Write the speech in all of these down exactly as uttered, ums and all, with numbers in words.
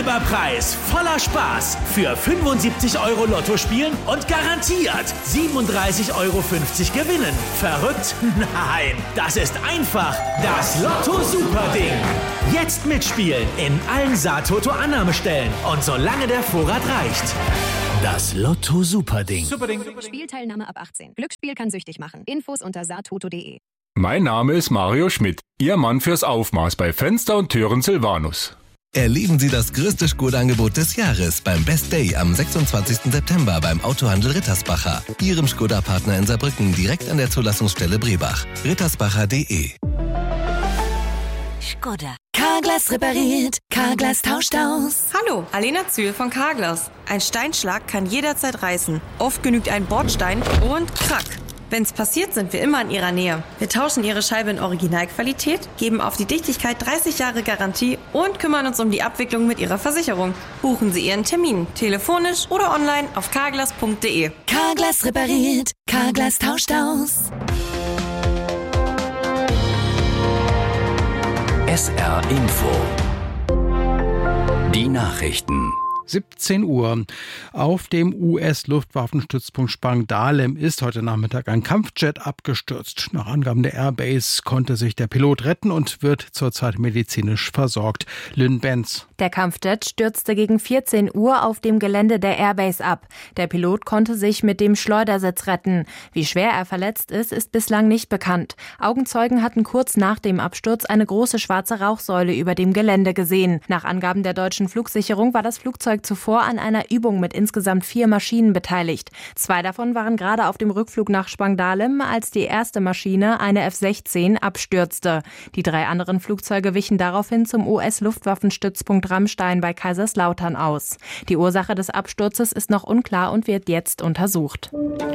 Silberpreis voller Spaß. Für fünfundsiebzig Euro Lotto spielen und garantiert siebenunddreißig Euro fünfzig gewinnen. Verrückt? Nein, das ist einfach das Lotto-Super-Ding. Jetzt mitspielen in allen Saatoto-Annahmestellen und solange der Vorrat reicht. Das Lotto-Super-Ding. Superding. Spielteilnahme ab achtzehn. Glücksspiel kann süchtig machen. Infos unter saatoto punkt de. Mein Name ist Mario Schmidt, Ihr Mann fürs Aufmaß bei Fenster und Türen Silvanus. Erleben Sie das größte Skoda-Angebot des Jahres beim Best Day am sechsundzwanzigsten September beim Autohandel Rittersbacher. Ihrem Skoda-Partner in Saarbrücken direkt an der Zulassungsstelle Brebach. rittersbacher punkt de. Skoda. Carglass repariert, Carglass tauscht aus. Hallo, Alena Zühl von Carglass. Ein Steinschlag kann jederzeit reißen. Oft genügt ein Bordstein und krack. Wenn's passiert, sind wir immer in Ihrer Nähe. Wir tauschen Ihre Scheibe in Originalqualität, geben auf die Dichtigkeit dreißig Jahre Garantie und kümmern uns um die Abwicklung mit Ihrer Versicherung. Buchen Sie Ihren Termin, telefonisch oder online auf carglass punkt de. Carglass repariert, Carglass tauscht aus. S R Info. Die Nachrichten. siebzehn Uhr. Auf dem U S-Luftwaffenstützpunkt Spangdahlem ist heute Nachmittag ein Kampfjet abgestürzt. Nach Angaben der Airbase konnte sich der Pilot retten und wird zurzeit medizinisch versorgt. Lynn Benz. Der Kampfjet stürzte gegen vierzehn Uhr auf dem Gelände der Airbase ab. Der Pilot konnte sich mit dem Schleudersitz retten. Wie schwer er verletzt ist, ist bislang nicht bekannt. Augenzeugen hatten kurz nach dem Absturz eine große schwarze Rauchsäule über dem Gelände gesehen. Nach Angaben der deutschen Flugsicherung war das Flugzeug zuvor an einer Übung mit insgesamt vier Maschinen beteiligt. Zwei davon waren gerade auf dem Rückflug nach Spangdahlem, als die erste Maschine, eine F sechzehn, abstürzte. Die drei anderen Flugzeuge wichen daraufhin zum U S-Luftwaffenstützpunkt Ramstein bei Kaiserslautern aus. Die Ursache des Absturzes ist noch unklar und wird jetzt untersucht.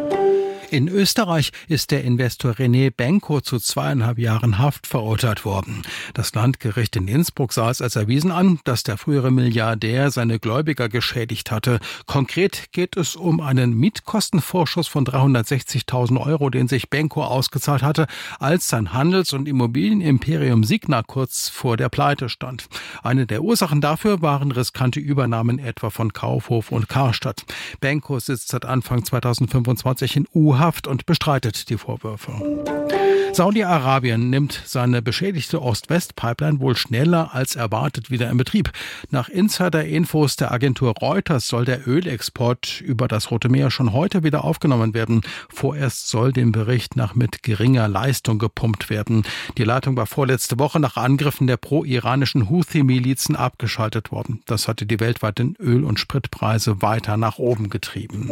In Österreich ist der Investor René Benko zu zweieinhalb Jahren Haft verurteilt worden. Das Landgericht in Innsbruck sah es als erwiesen an, dass der frühere Milliardär seine Gläubiger geschädigt hatte. Konkret geht es um einen Mietkostenvorschuss von dreihundertsechzigtausend Euro, den sich Benko ausgezahlt hatte, als sein Handels- und Immobilienimperium Signa kurz vor der Pleite stand. Eine der Ursachen dafür waren riskante Übernahmen etwa von Kaufhof und Karstadt. Benko sitzt seit Anfang zweitausendfünfundzwanzig in U Haft und bestreitet die Vorwürfe. Saudi-Arabien nimmt seine beschädigte Ost-West-Pipeline wohl schneller als erwartet wieder in Betrieb. Nach Insider-Infos der Agentur Reuters soll der Ölexport über das Rote Meer schon heute wieder aufgenommen werden. Vorerst soll dem Bericht nach mit geringer Leistung gepumpt werden. Die Leitung war vorletzte Woche nach Angriffen der pro-iranischen Houthi-Milizen abgeschaltet worden. Das hatte die weltweiten Öl- und Spritpreise weiter nach oben getrieben.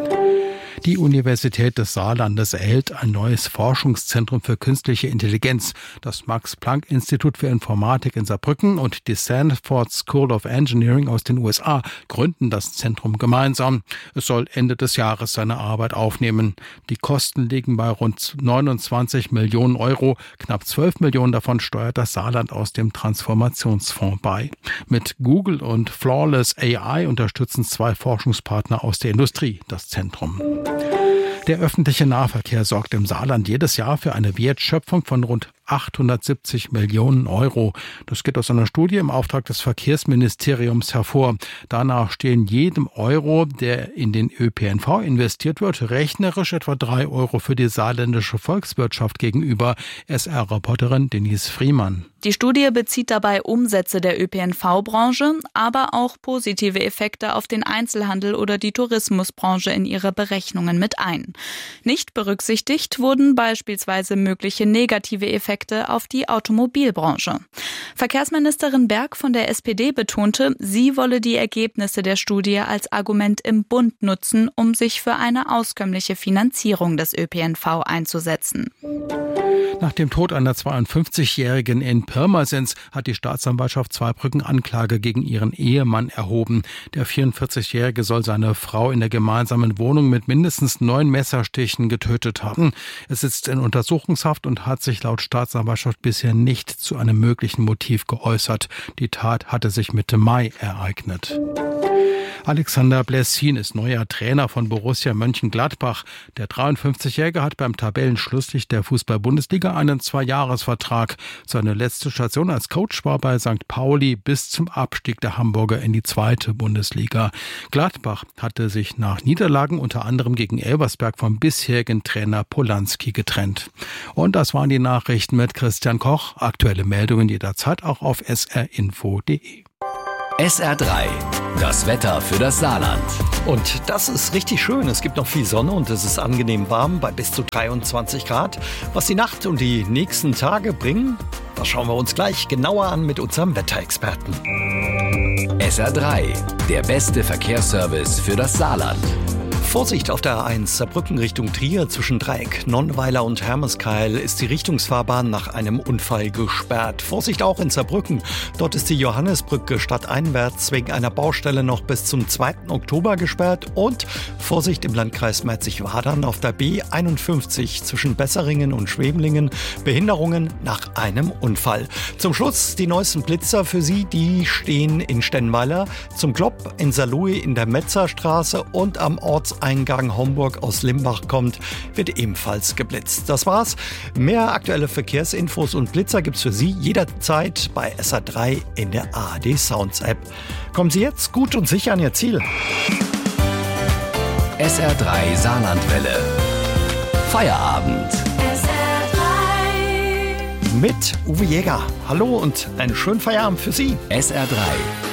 Die Universität des Saarlandes erhält ein neues Forschungszentrum für künstliche Intelligenz. Das Max-Planck-Institut für Informatik in Saarbrücken und die Stanford School of Engineering aus den U S A gründen das Zentrum gemeinsam. Es soll Ende des Jahres seine Arbeit aufnehmen. Die Kosten liegen bei rund neunundzwanzig Millionen Euro. Knapp zwölf Millionen davon steuert das Saarland aus dem Transformationsfonds bei. Mit Google und Flawless A I unterstützen zwei Forschungspartner aus der Industrie das Zentrum. Der öffentliche Nahverkehr sorgt im Saarland jedes Jahr für eine Wertschöpfung von rund achthundertsiebzig Millionen Euro. Das geht aus einer Studie im Auftrag des Verkehrsministeriums hervor. Danach stehen jedem Euro, der in den Ö P N V investiert wird, rechnerisch etwa drei Euro für die saarländische Volkswirtschaft gegenüber. S R-Reporterin Denise Friemann. Die Studie bezieht dabei Umsätze der Ö P N V-Branche, aber auch positive Effekte auf den Einzelhandel oder die Tourismusbranche in ihre Berechnungen mit ein. Nicht berücksichtigt wurden beispielsweise mögliche negative Effekte auf die Automobilbranche. Verkehrsministerin Berg von der S P D betonte, sie wolle die Ergebnisse der Studie als Argument im Bund nutzen, um sich für eine auskömmliche Finanzierung des Ö P N V einzusetzen. Nach dem Tod einer zweiundfünfzigjährigen in Pirmasens hat die Staatsanwaltschaft Zweibrücken Anklage gegen ihren Ehemann erhoben. Der vierundvierzigjährige soll seine Frau in der gemeinsamen Wohnung mit mindestens neun Messerstichen getötet haben. Er sitzt in Untersuchungshaft und hat sich laut Staatsanwaltschaft bisher nicht zu einem möglichen Motiv geäußert. Die Tat hatte sich Mitte Mai ereignet. Alexander Blessin ist neuer Trainer von Borussia Mönchengladbach. Der dreiundfünfzigjährige hat beim Tabellenschlusslicht der Fußball-Bundesliga einen Zweijahresvertrag. Seine letzte Station als Coach war bei Sankt Pauli bis zum Abstieg der Hamburger in die zweite Bundesliga. Gladbach hatte sich nach Niederlagen unter anderem gegen Elversberg vom bisherigen Trainer Polanski getrennt. Und das waren die Nachrichten mit Christian Koch. Aktuelle Meldungen jederzeit auch auf s r info punkt d e. S R drei, das Wetter für das Saarland. Und das ist richtig schön. Es gibt noch viel Sonne und es ist angenehm warm bei bis zu dreiundzwanzig Grad. Was die Nacht und die nächsten Tage bringen, das schauen wir uns gleich genauer an mit unserem Wetterexperten. S R drei, der beste Verkehrsservice für das Saarland. Vorsicht auf der A eins Saarbrücken Richtung Trier zwischen Dreieck, Nonnweiler und Hermeskeil ist die Richtungsfahrbahn nach einem Unfall gesperrt. Vorsicht auch in Saarbrücken. Dort ist die Johannesbrücke stadteinwärts wegen einer Baustelle noch bis zum zweiten Oktober gesperrt. Und Vorsicht im Landkreis Merzig-Wadern auf der B einundfünfzig zwischen Besseringen und Schwemlingen. Behinderungen nach einem Unfall. Zum Schluss die neuesten Blitzer für Sie. Die stehen in Stennweiler, zum Klopp in Saarlouis in der Metzerstraße und am Ortseingang Homburg aus Limbach kommt, wird ebenfalls geblitzt. Das war's. Mehr aktuelle Verkehrsinfos und Blitzer gibt's für Sie jederzeit bei S R drei in der A R D Sounds App. Kommen Sie jetzt gut und sicher an Ihr Ziel. S R drei Saarlandwelle. Feierabend. S R drei Mit Uwe Jäger. Hallo und einen schönen Feierabend für Sie. S R drei.